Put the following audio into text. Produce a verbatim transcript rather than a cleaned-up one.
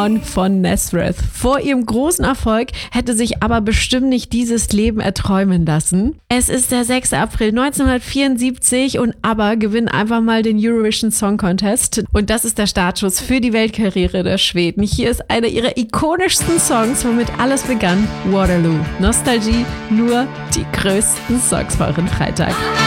On von Nazareth. Vor ihrem großen Erfolg hätte sich aber bestimmt nicht dieses Leben erträumen lassen. Es ist der sechster April neunzehnhundertvierundsiebzig und ABBA gewinnen einfach mal den Eurovision Song Contest. Und das ist der Startschuss für die Weltkarriere der Schweden. Hier ist einer ihrer ikonischsten Songs, womit alles begann, Waterloo. Nostalgie, nur die größten Songs für euren Freitag.